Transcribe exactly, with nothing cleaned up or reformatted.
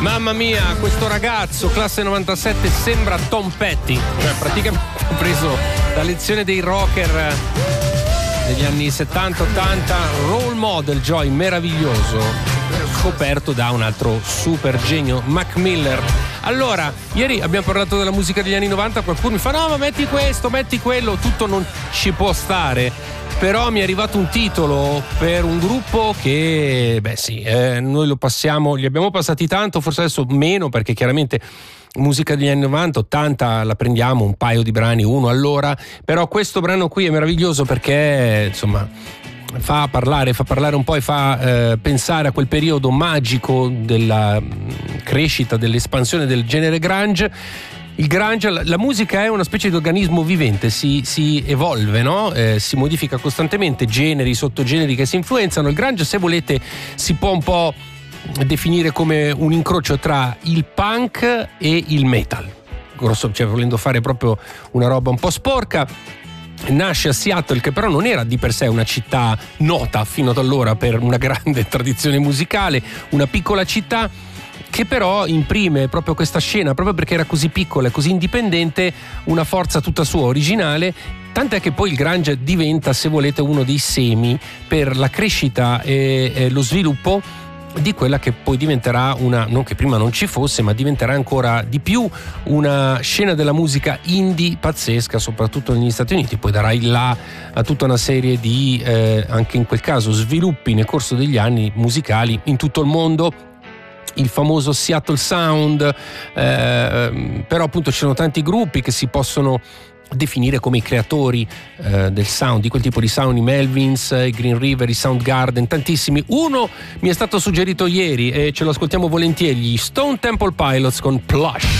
Mamma mia, questo ragazzo, classe novantasette, sembra Tom Petty. Cioè, praticamente ho preso la lezione dei rocker degli anni settanta ottanta, Role Model Joy, meraviglioso, scoperto da un altro super genio, Mac Miller. Allora, ieri abbiamo parlato della musica degli anni novanta, qualcuno mi fa no ma metti questo, metti quello, tutto non ci può stare. Però mi è arrivato un titolo per un gruppo che, beh sì, eh, noi lo passiamo, li abbiamo passati tanto, forse adesso meno, perché chiaramente musica degli anni novanta, ottanta la prendiamo un paio di brani, uno all'ora, però questo brano qui è meraviglioso perché insomma fa parlare, fa parlare un po' e fa eh, pensare a quel periodo magico della crescita, dell'espansione del genere grunge. Il grunge, la, la musica è una specie di organismo vivente, si, si evolve, no? Eh, si modifica costantemente, generi, sottogeneri che si influenzano. Il grunge, se volete, si può un po' definire come un incrocio tra il punk e il metal, grosso, cioè volendo fare proprio una roba un po' sporca. Nasce a Seattle, che però non era di per sé una città nota fino ad allora per una grande tradizione musicale, una piccola città che però imprime proprio questa scena, proprio perché era così piccola e così indipendente, una forza tutta sua, originale, tant'è che poi il grunge diventa, se volete, uno dei semi per la crescita e, e lo sviluppo di quella che poi diventerà una, non che prima non ci fosse, ma diventerà ancora di più una scena della musica indie pazzesca, soprattutto negli Stati Uniti. Poi darà il là a tutta una serie di, eh, anche in quel caso, sviluppi nel corso degli anni musicali in tutto il mondo. Il famoso Seattle Sound, eh, però appunto ci sono tanti gruppi che si possono definire come i creatori eh, del sound, di quel tipo di sound, i Melvins, i Green River, i Soundgarden, tantissimi. Uno mi è stato suggerito ieri e ce lo ascoltiamo volentieri, gli Stone Temple Pilots con Plush.